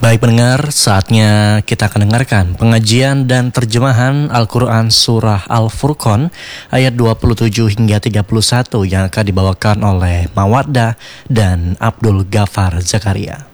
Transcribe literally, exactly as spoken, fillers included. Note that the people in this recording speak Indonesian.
Baik pendengar, saatnya kita akan dengarkan pengajian dan terjemahan Al-Quran Surah Al-Furqan ayat dua puluh tujuh hingga tiga puluh satu yang akan dibawakan oleh Mawaddah dan Abdul Ghafar Zakaria.